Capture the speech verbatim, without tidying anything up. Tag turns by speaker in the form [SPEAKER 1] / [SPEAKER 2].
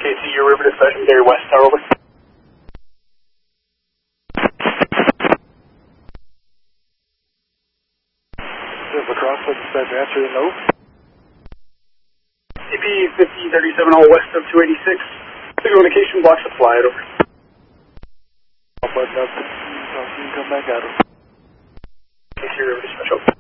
[SPEAKER 1] K T, your river dispatch from Gary West Tower, over.
[SPEAKER 2] Silver Cross, dispatch answer, no.
[SPEAKER 1] C P fifty thirty-seven, all west of two eighty-six. Signal indication, block supply, over.
[SPEAKER 2] I'll button up, I'll see you come back out.
[SPEAKER 1] K T, your river dispatch, over.